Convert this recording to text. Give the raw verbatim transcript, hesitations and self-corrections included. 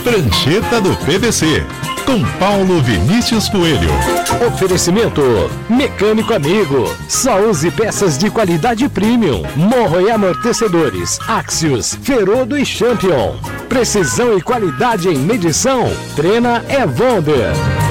Prancheta do P V C, com Paulo Vinícius Coelho. Oferecimento Mecânico Amigo. Só use peças de qualidade premium. Morro e amortecedores Axios, Ferodo e Champion. Precisão e qualidade em medição. Trena é Wonder.